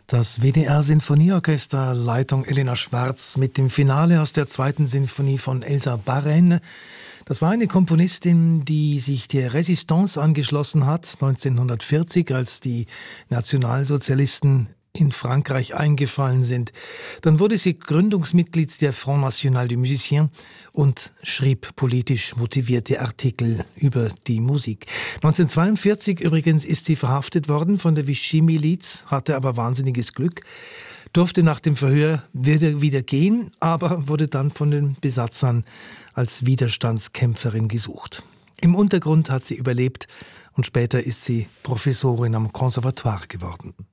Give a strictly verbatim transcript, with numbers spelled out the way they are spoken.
Das W D R-Sinfonieorchester, Leitung Elena Schwarz, mit dem Finale aus der zweiten Sinfonie von Elsa Barrén. Das war eine Komponistin, die sich der Resistance angeschlossen hat, neunzehnhundertvierzig, als die Nationalsozialisten in Frankreich eingefallen sind. Dann wurde sie Gründungsmitglied der Front National des Musiciens und schrieb politisch motivierte Artikel über die Musik. neunzehnhundertzweiundvierzig übrigens ist sie verhaftet worden von der Vichy-Miliz, hatte aber wahnsinniges Glück, durfte nach dem Verhör wieder, wieder gehen, aber wurde dann von den Besatzern als Widerstandskämpferin gesucht. Im Untergrund hat sie überlebt und später ist sie Professorin am Conservatoire geworden.